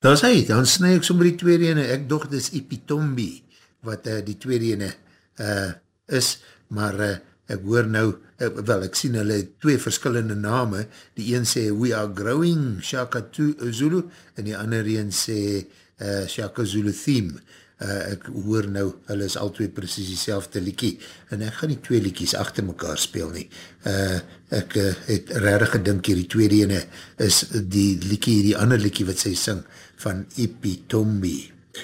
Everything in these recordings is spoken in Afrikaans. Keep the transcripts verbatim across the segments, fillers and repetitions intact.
Daar is hy, dan snij ek sommer die tweede ene, ek dog dis Ipitombi, wat uh, die tweede ene uh, is, maar uh, ek hoor nou, uh, wel ek sien hulle twee verskillende name, die een sê We Are Growing Shaka Zulu, en die ander een sê uh, Shaka Zulu Theme. Uh, ek hoor nou, hulle is al twee precies die selfde liekie, en ek gaan die twee liekies achter mekaar speel nie. Uh, ek uh, het rarig gedink hier, die tweede ene is die liekie, die ander liekie wat sy sing, van Ipitombi.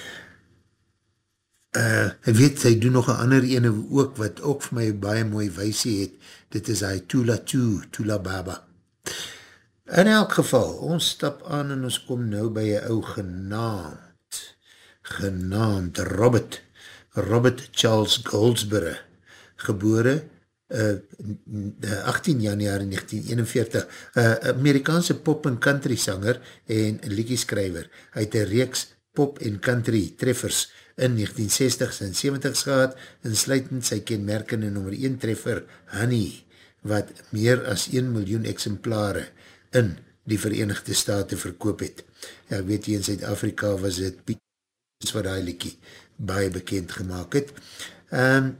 Uh, ek weet, sy doen nog een ander ene ook, wat ook vir my baie mooi weisie het, dit is hy Tula Tu, Tula Baba. In elk geval, ons stap aan en ons kom nou by een ou genaamd, genaamd Robert, Robert Charles Goldsborough, gebore uh, agttien januari negentien eenenveertig, uh, Amerikaanse pop en country sanger en liedjeskrywer. Hy het een reeks pop en country treffers in negentien sestig en sewentig gehad, insluitend sy kenmerkende nummer een treffer Honey, wat meer as een miljoen exemplare in die Verenigde State verkoop het. Ja, ek weet jy, in Zuid-Afrika was het Piet wat die liekie baie bekend gemaakt het. Um,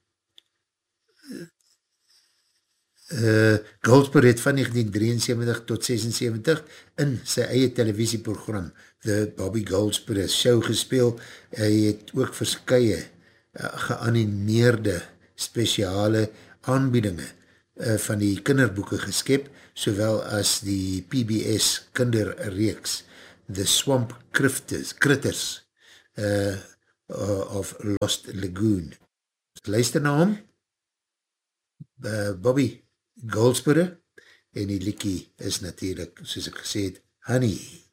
uh, Goldsborough het van negentien drieënsewentig tot sesensewentig in sy eie televisieprogram The Bobby Goldsborough Show gespeel. Hy het ook verskye uh, geanimeerde speciale aanbiedinge uh, van die kinderboeke geskep, sowel as die P B S kinderreeks The Swamp Critters, Critters Uh, of Lost Lagoon. Luister na hom, uh, Bobby Goldsborough, en die liekie is natuurlijk, soos ek gesê het, Honey.